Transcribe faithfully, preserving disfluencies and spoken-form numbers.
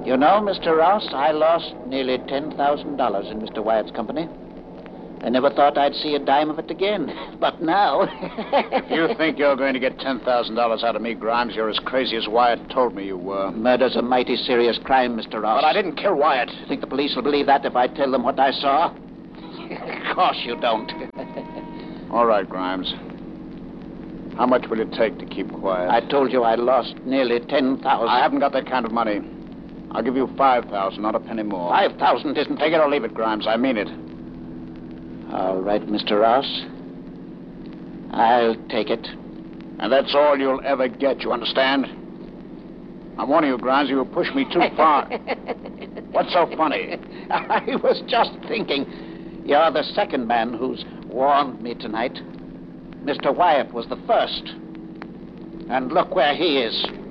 You know, Mister Ross, I lost nearly ten thousand dollars in Mister Wyatt's company. I never thought I'd see a dime of it again. But now... If you think you're going to get ten thousand dollars out of me, Grimes, you're as crazy as Wyatt told me you were. Murder's a mighty serious crime, Mister Ross. But I didn't kill Wyatt. You think the police will believe that if I tell them what I saw? Of course you don't. All right, Grimes. How much will it take to keep quiet? I told you I lost nearly ten thousand dollars. I haven't got that kind of money. I'll give you five thousand dollars, not a penny more. Five thousand dollars isn't... Take it or leave it, Grimes. I mean it. All right, Mister Ross. I'll take it. And that's all you'll ever get, you understand? I'm warning you, Grimes, you will push me too far. What's so funny? I was just thinking, you're the second man who's warned me tonight. Mister Wyatt was the first. And look where he is.